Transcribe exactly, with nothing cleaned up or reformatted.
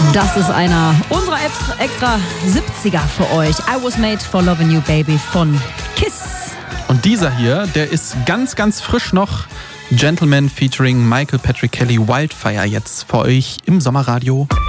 Das ist einer unserer extra siebziger für euch. I Was Made for Loving You Baby von Kiss. Und dieser hier, der ist ganz, ganz frisch noch. Gentleman featuring Michael Patrick Kelly, Wildfire, jetzt für euch im Sommerradio.